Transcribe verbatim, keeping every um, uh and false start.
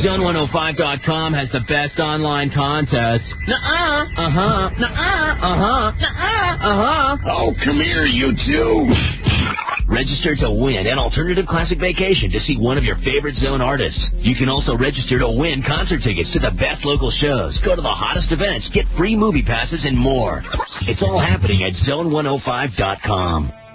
Zone one oh five dot com has the best online contests. Nuh-uh. Uh-huh. Nuh-uh. Uh-huh. Nuh-uh. Uh-huh. Oh, come here, you two. Register to win an alternative classic vacation to see one of your favorite Zone artists. You can also register to win concert tickets to the best local shows, go to the hottest events, get free movie passes, and more. It's all happening at zone one oh five dot com.